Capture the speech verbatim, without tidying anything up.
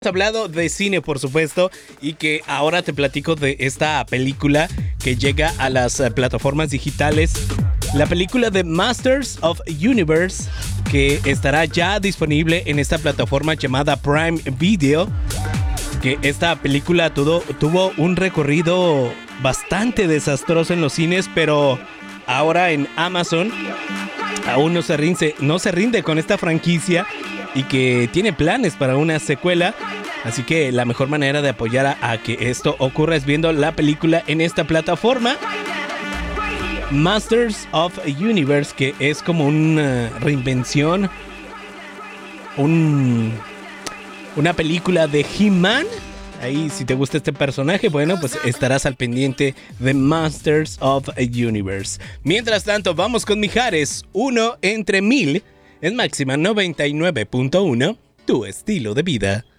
Hablado de cine, por supuesto, y que ahora te platico de esta película que llega a las uh, plataformas digitales. La película de Masters of Universe, que estará ya disponible en esta plataforma llamada Prime Video. Que esta película tuvo, tuvo un recorrido bastante desastroso en los cines, pero ahora en Amazon aún no se rinde, no se rinde con esta franquicia y que tiene planes para una secuela. Así que la mejor manera de apoyar a, a que esto ocurra es viendo la película en esta plataforma Masters of Universe, que es como una reinvención, un, una película de He-Man. Ahí, si te gusta este personaje, bueno, pues estarás al pendiente de Masters of Universe. Mientras tanto, vamos con Mijares, uno entre mil, en Máxima noventa y nueve punto uno, tu estilo de vida.